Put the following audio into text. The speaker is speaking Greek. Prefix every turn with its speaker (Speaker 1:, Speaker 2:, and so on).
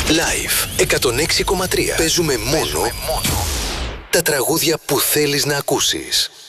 Speaker 1: Live 106,3. Παίζουμε μόνο τα τραγούδια που θέλεις να ακούσεις.